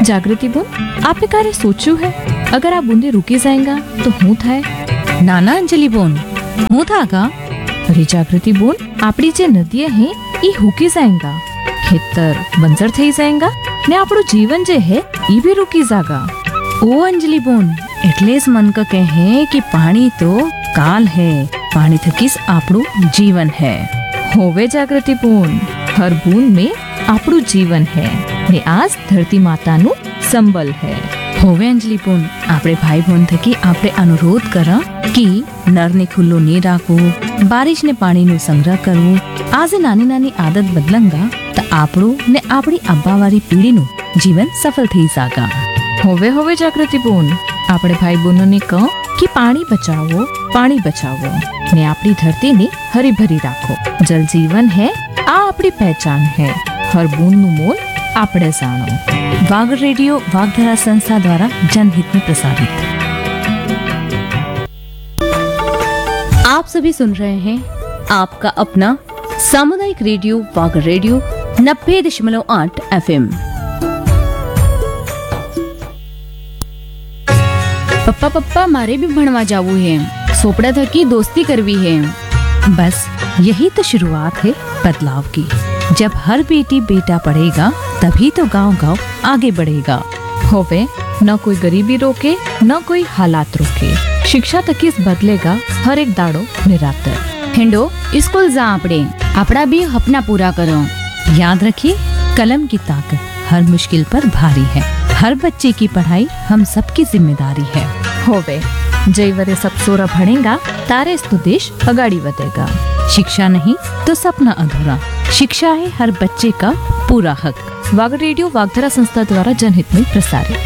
जागृति बोन, आपने कार्य सोचू है? अगर आप बूंदे रुकी जाएगा तो हूँ थाय? नाना अंजलि बोन, हूँ था का? अरे जागृति बोन, आपड़ी जे नदियां हैं ई हुकी जाएगा, खेतर बंजर थई जाएगा ने આપણું जीवन जे है ई भी रुकी जागा। ओ अंजलि बोन, એટલે જ मन का कहे कि पानी तो काल है, पानी थकीस આપણું जीवन है। होवे जागृति बोन, हर बूंद में આપણું जीवन है ने आज धरती मातानु संबल है। होवे अंजलि बोन, आपरे भाई बोन थकी आपरे अनुरोध करा कि नर ने खुल्लो नहीं राखो, बारिश ने पानी नु संग्रह करो। आज नानी नानी आदत बदलंगा तो आपड़ो ने आपड़ी अब्बावारी पीढ़ी नु जीवन सफल थई जागा। होवे होवे जागृति बोन, आपड़े भाई बहनों ने कहो कि पानी बचाओ ने आपड़ी धरती ने हरी भरी राखो। जल जीवन है, आ आपड़ी पहचान है, हर बूंद नु मोल आपड़े जानो। वाग रेडियो वागधरा संस्था द्वारा जनहित में प्रसारित। आप सभी सुन रहे हैं आपका अपना सामुदायिक रेडियो वाग रेडियो 90.8 FM। पप्पा मारे भी भणवा जावू है, सोपड़ा थकी दोस्ती करवी है। बस यही तो शुरुआत है बदलाव की। जब हर बेटी बेटा पढ़ेगा तभी तो गांव आगे बढ़ेगा। होवे न कोई गरीबी रोके न कोई हालात रोके, शिक्षा तकीस बदलेगा हर एक दाड़ो निरातर। हिंडो स्कूल जा आपड़ा भी अपना पूरा करो। याद रखिए, कलम की ताकत हर मुश्किल पर भारी है। हर बच्चे की पढ़ाई हम सबकी जिम्मेदारी है। होवे जय वरे सब सोरा भणेगा तारे तो देश अगाड़ी बढ़ेगा। शिक्षा नहीं तो सपना अधूरा। शिक्षा है हर बच्चे का पूरा हक। वाग रेडियो वागधरा संस्था द्वारा जनहित में प्रसारित।